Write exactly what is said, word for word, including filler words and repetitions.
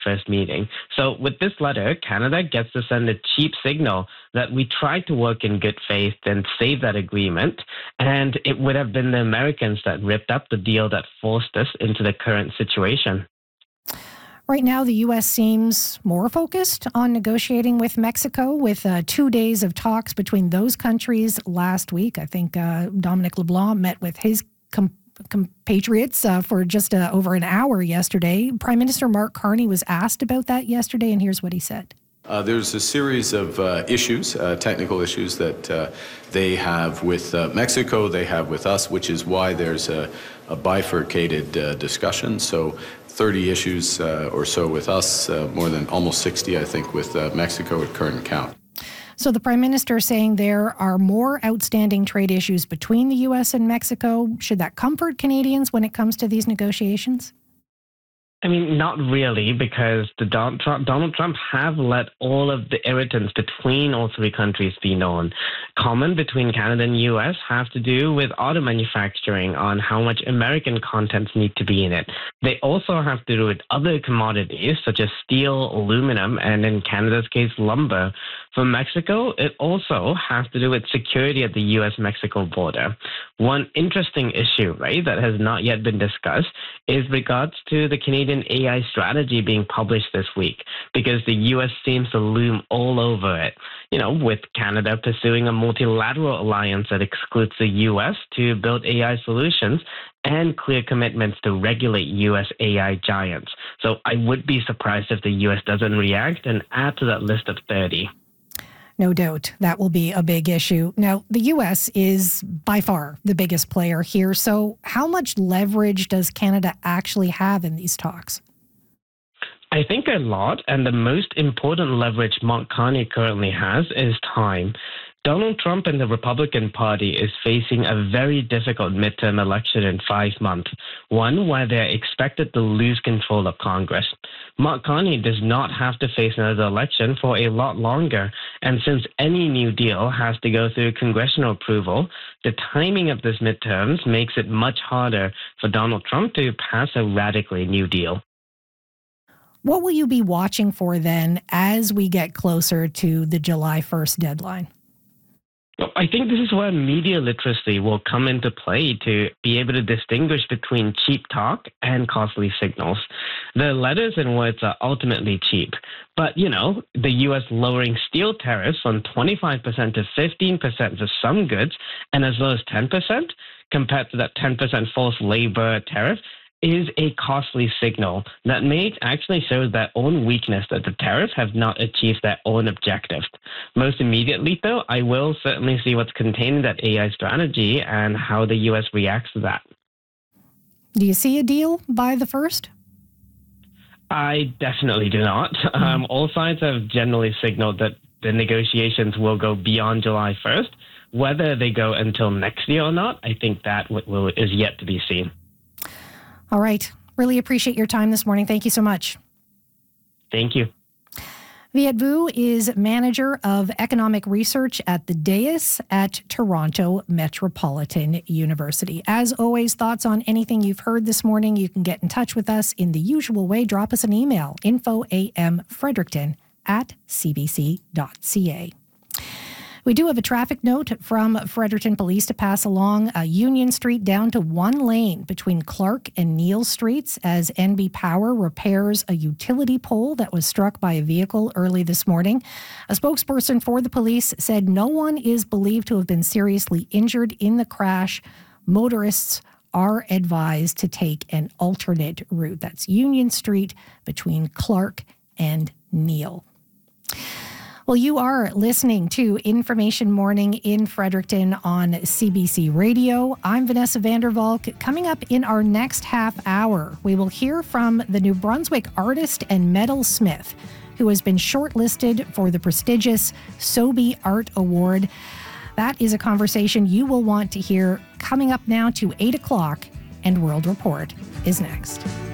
first meeting. So with this letter, Canada gets to send a cheap signal that we tried to work in good faith and save that agreement, and it would have been the Americans that ripped up the deal that forced us into the current situation. Right now, the U S seems more focused on negotiating with Mexico, with uh, two days of talks between those countries last week. I think uh, Dominic LeBlanc met with his com- compatriots uh, for just uh, over an hour yesterday. Prime Minister Mark Carney was asked about that yesterday, and here's what he said. Uh, there's a series of uh, issues, uh, technical issues that uh, they have with uh, Mexico, they have with us, which is why there's a, a bifurcated uh, discussion. So thirty issues uh, or so with us, uh, more than almost sixty, I think, with uh, Mexico at current count. So the Prime Minister is saying there are more outstanding trade issues between the U S and Mexico. Should that comfort Canadians when it comes to these negotiations? I mean, not really, because the Donald Trump, Donald Trump have let all of the irritants between all three countries be known. Common between Canada and U S have to do with auto manufacturing, on how much American contents need to be in it. They also have to do with other commodities such as steel, aluminum, and in Canada's case, lumber. For Mexico, it also has to do with security at the U S Mexico border. One interesting issue, right, that has not yet been discussed is regards to the Canadian A I strategy being published this week, because the U S seems to loom all over it, you know, with Canada pursuing a multilateral alliance that excludes the U S to build A I solutions and clear commitments to regulate U S A I giants. So I would be surprised if the U S doesn't react and add to that list of thirty. No doubt that will be a big issue. Now, the U S is by far the biggest player here. So how much leverage does Canada actually have in these talks? I think a lot, and the most important leverage Mark Carney currently has is time. Donald Trump and the Republican Party is facing a very difficult midterm election in five months, one where they're expected to lose control of Congress. Mark Carney does not have to face another election for a lot longer, and since any new deal has to go through congressional approval, the timing of this midterms makes it much harder for Donald Trump to pass a radically new deal. What will you be watching for then as we get closer to the July first deadline? I think this is where media literacy will come into play to be able to distinguish between cheap talk and costly signals. The letters and words are ultimately cheap, but, you know, the U S lowering steel tariffs from twenty-five percent to fifteen percent for some goods and as low as ten percent compared to that ten percent forced labor tariff is a costly signal that may actually show their own weakness, that the tariffs have not achieved their own objectives. Most immediately, though, I will certainly see what's contained in that A I strategy and how the U S reacts to that. Do you see a deal by the first? I definitely do not. Mm-hmm. Um, all sides have generally signaled that the negotiations will go beyond July first. Whether they go until next year or not, I think that will, is yet to be seen. All right. Really appreciate your time this morning. Thank you so much. Thank you. Viet Vu is manager of economic research at the D A I S at Toronto Metropolitan University. As always, thoughts on anything you've heard this morning, you can get in touch with us in the usual way. Drop us an email, info am fredericton at c b c dot c a. We do have a traffic note from Fredericton Police to pass along. uh, Union Street down to one lane between Clark and Neil Streets as N B Power repairs a utility pole that was struck by a vehicle early this morning. A spokesperson for the police said no one is believed to have been seriously injured in the crash. Motorists are advised to take an alternate route. That's Union Street between Clark and Neil. Well, you are listening to Information Morning in Fredericton on C B C Radio. I'm Vanessa Vandervalk. Coming up in our next half hour, we will hear from the New Brunswick artist and metalsmith who has been shortlisted for the prestigious Sobey Art Award. That is a conversation you will want to hear coming up now to eight o'clock, and World Report is next.